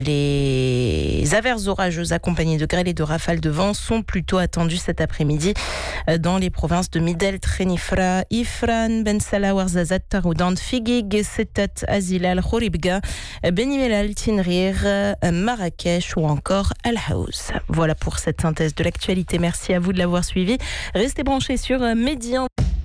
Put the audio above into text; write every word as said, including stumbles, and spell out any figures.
Les averses orageuses accompagnées de grêle et de rafales de vent sont plutôt attendues cet après-midi dans les provinces de Midel, Trénifra, Ifran, Ben Salah, Ouarzazate, Taroudant, Figuig, Setat, Azilal, Khouribga, Beni Mellal, Tinrir, Marrakech ou encore Al Haouz. Voilà pour cette synthèse de l'actualité. Merci à vous de l'avoir suivi. Restez branchés sur Médian.